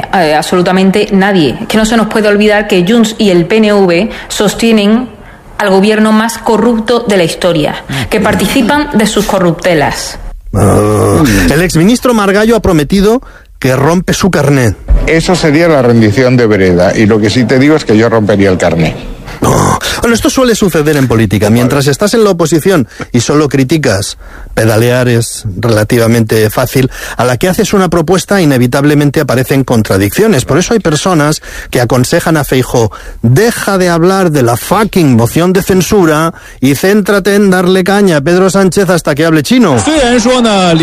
absolutamente nadie. Que no se nos puede olvidar que Junts y el PNV sostienen al gobierno más corrupto de la historia, que participan de sus corruptelas. El exministro Margallo ha prometido que rompe su carné. Eso sería la rendición de vereda, y lo que sí te digo es que yo rompería el carné. No. Bueno, esto suele suceder en política. Mientras estás en la oposición y solo criticas, pedalear es relativamente fácil. A la que haces una propuesta, inevitablemente aparecen contradicciones. Por eso hay personas que aconsejan a Feijóo: deja de hablar de la fucking moción de censura y céntrate en darle caña a Pedro Sánchez hasta que hable chino. Yo no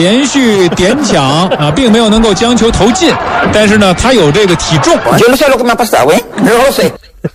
sé lo que me ha pasado, no lo sé.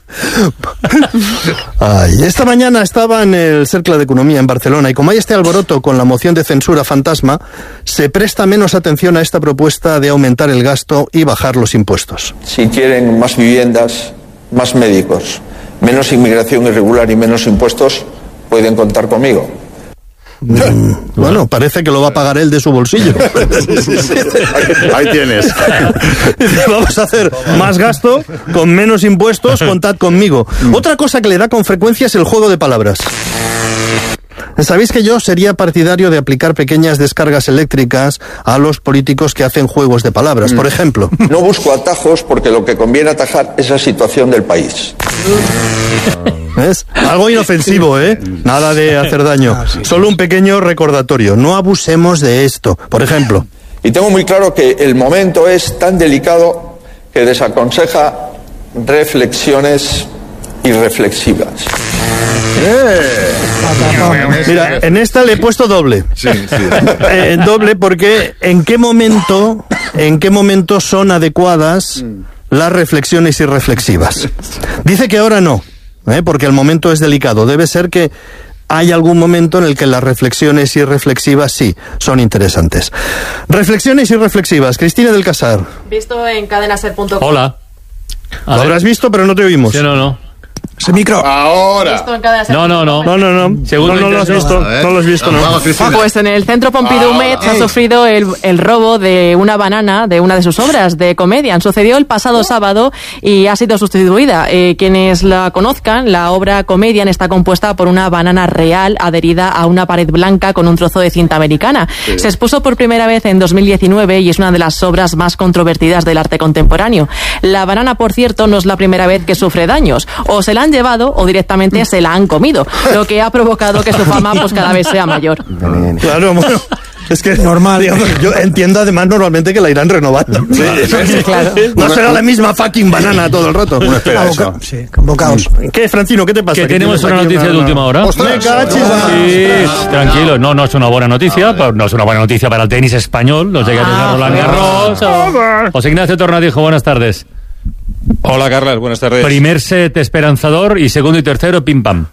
Ay, esta mañana estaba en el Cercle d'Economía en Barcelona, y como hay este alboroto con la moción de censura fantasma, se presta menos atención a esta propuesta de aumentar el gasto y bajar los impuestos. Si quieren más viviendas, más médicos, menos inmigración irregular y menos impuestos, pueden contar conmigo. Bueno, parece que lo va a pagar él de su bolsillo. Ahí tienes. Vamos a hacer más gasto con menos impuestos, contad conmigo. Otra cosa que le da con frecuencia es el juego de palabras. Sabéis que yo sería partidario de aplicar pequeñas descargas eléctricas a los políticos que hacen juegos de palabras. Por ejemplo, no busco atajos porque lo que conviene atajar es la situación del país. ¿Ves? Algo inofensivo, Nada de hacer daño. Solo un pequeño recordatorio. No abusemos de esto. Por ejemplo. Y tengo muy claro que el momento es tan delicado que desaconseja reflexiones irreflexivas. Mira, en esta le he puesto doble. Sí. Doble porque ¿en qué momento son adecuadas las reflexiones irreflexivas? Dice que ahora no, porque el momento es delicado. Debe ser que hay algún momento en el que las reflexiones irreflexivas sí son interesantes. Reflexiones irreflexivas. Cristina del Casar. Visto en cadenaser.com. Hola. Lo habrás visto, pero no te oímos. Sí, no. Ese micro. Ahora. No. No lo has visto. No lo has visto, no. Pues en el Centro Pompidou Metz ha sufrido el robo de una banana de una de sus obras de Comedian. Sucedió el pasado sábado y ha sido sustituida. Quienes la conozcan, la obra Comedian está compuesta por una banana real adherida a una pared blanca con un trozo de cinta americana. Sí. Se expuso por primera vez en 2019 y es una de las obras más controvertidas del arte contemporáneo. La banana, por cierto, no es la primera vez que sufre daños. O se la han llevado o directamente se la han comido, lo que ha provocado que su fama pues cada vez sea mayor. Claro, bueno, es que es normal, digamos, yo entiendo además normalmente que la irán renovando. Sí, claro. No será la misma fucking banana todo el rato. Sí, convocados. ¿Qué, Francino? ¿Qué te pasa? Que tenemos una noticia de última hora. Sí, tranquilo, no es una buena noticia, no es una buena noticia para el tenis español, los llega a Roland Garros. José Ignacio Tornadijo, buenas tardes. Hola, Carlas, buenas tardes. Primer set esperanzador y segundo y tercero pim pam.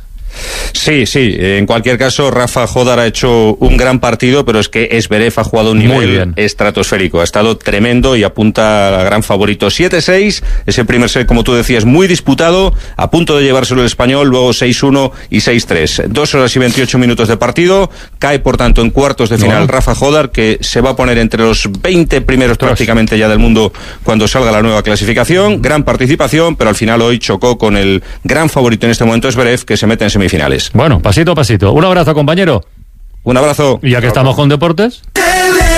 Sí, en cualquier caso Rafa Jódar ha hecho un gran partido, pero es que Zverev ha jugado a un nivel estratosférico, ha estado tremendo y apunta a gran favorito. 7-6, ese primer set, como tú decías, muy disputado, a punto de llevárselo el español, luego 6-1 y 6-3. 2 horas y 28 minutos de partido, cae por tanto en cuartos de final Rafa Jódar, que se va a poner entre los 20 primeros prácticamente ya del mundo cuando salga la nueva clasificación. Gran participación, pero al final hoy chocó con el gran favorito en este momento, Zverev, que se mete en semifinales. Bueno, pasito a pasito. Un abrazo, compañero. Un abrazo. Y ya que estamos con deportes...